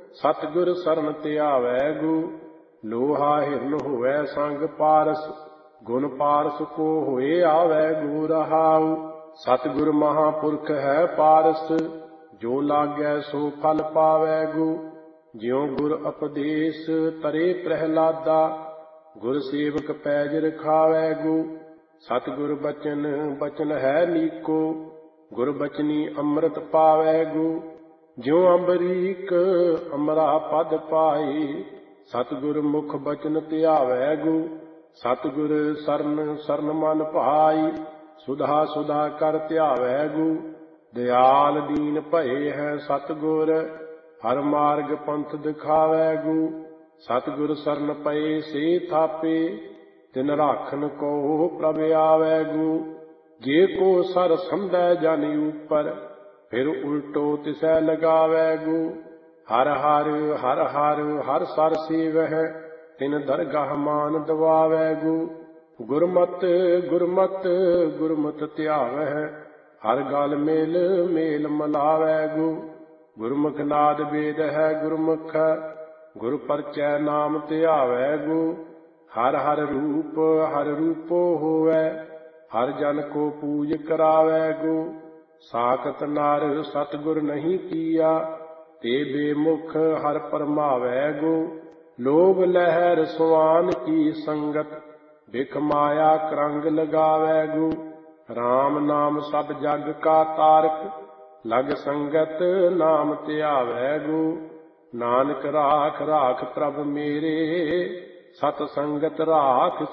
सतगुर सरन ਧਿਆਵੈ ਗੋ। ਲੋਹਾ ਹਿਰਨ ਹੋਵੈ ਸੰਗ ਪਾਰਸ, ਗੁਣ ਪਾਰਸ ਕੋ ਹੋਏ ਆਵੈ ਗੋ ਰਹਾਉ। ਸਤਿਗੁਰ ਮਹਾਂਪੁਰਖ ਹੈ ਪਾਰਸ, ਜੋ ਲਾਗੈ ਸੋ ਫਲ ਪਾਵੈ ਗੋ। ਜਿਉ ਗੁਰ ਉਪਦੇਸ਼ ਤਰੇ ਪ੍ਰਹਿਲਾਦਾ, ਗੁਰ ਸੇਵਕ ਪੈਜ ਰਖਾਵੈ ਗੋ। ਸਤਿਗੁਰ ਬਚਨ ਬਚਨ ਹੈ ਨੀਕੋ, ਗੁਰ ਬਚਨੀ ਅੰਮ੍ਰਿਤ ਪਾਵੈ ਗੋ। ਜਿਉ ਅੰਬਰੀਕ ਅਮਰਾ ਪਦ ਪਾਈ, ਸਤਿਗੁਰ ਮੁਖ ਬਚਨ ਧਿਆਵੈ ਗੋ। ਸਤਿਗੁਰ ਸਰਨ ਸਰਨ ਮਨ ਭਾਈ, ਸੁਧਾ ਸੁਧਾ ਕਰ ਧਿਆਵੈ ਗੋ। ਦਿਆਲ ਦੀਨ ਭਏ ਹੈ ਸਤਿਗੁਰ, ਹਰ ਮਾਰਗ ਪੰਥ ਦਿਖਾਵੈ ਗੋ। ਸਤਿਗੁਰ ਸਰਨ ਪਏ ਸੇ ਥਾਪੇ, ਤਿਨ ਰਾਖਨ ਕੋ ਪ੍ਰਭ ਆਵੈ ਗੋ। ਜੇ ਕੋ ਸਰ ਸੰਧੈ ਜਨ ਉਪਰ, ਫਿਰ ਉਲਟੋ ਤਿਸੈ ਲਗਾਵੈ ਗੋ। ਹਰ ਹਰ ਹਰ ਹਰ ਹਰ ਸਰ ਸੇਵਹਿ, ਤਿਨ ਦਰਗਾਹ ਮਾਨ ਦਵਾਵੈ ਗੋ। ਗੁਰਮਤਿ ਗੁਰਮਤਿ ਗੁਰਮਤਿ ਧਿਆਵਹਿ, ਹਰ ਗਲ ਮੇਲ ਮੇਲ ਮਲਾਵੈ ਗੋ। ਗੁਰਮੁਖ ਨਾਦ ਵੇਦ ਹੈ ਗੁਰਮੁਖ, ਗੁਰ ਪਰਚੈ ਨਾਮ ਧਿਆਵੈ ਗੋ। ਹਰ ਹਰ ਰੂਪੋ ਹੋਵੈ, ਹਰ ਜਨ ਕੋ ਪੂਜ ਕਰਾਵੈ ਗੋ। ਸਾਖਤ ਨਰ ਸਤਿਗੁਰ ਨਹੀਂ ਕੀਆ, ਤੇ ਬੇਮੁਖ ਹਰ ਪਰਮਾਵੈ ਗੋ। ਲੋਭ ਲਹਿਰ ਸੁਆਨ ਕੀ ਸੰਗਤ, ਬਿਖ ਮਾਇਆ ਕਰੰਗ ਲਗਾਵੈ ਗੋ। ਰਾਮ ਨਾਮ ਸਭ ਜਗ ਕਾ ਤਾਰਕ, ਲਗ ਸੰਗਤ ਨਾਮ ਧਿਆਵੈ ਗੋ। ਨਾਨਕ ਰਾਖ ਰਾਖ ਪ੍ਰਭ ਮੇਰੇ, ਸਤ ਸੰਗਤ ਰਾਖ